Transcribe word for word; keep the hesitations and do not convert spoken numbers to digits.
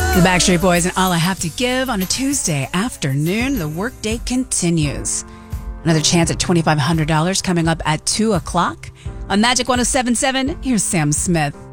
The Backstreet Boys and All I Have to Give on a Tuesday afternoon. The workday continues. Another chance at twenty-five hundred dollars coming up at two o'clock. On Magic one oh seven point seven, here's Sam Smith.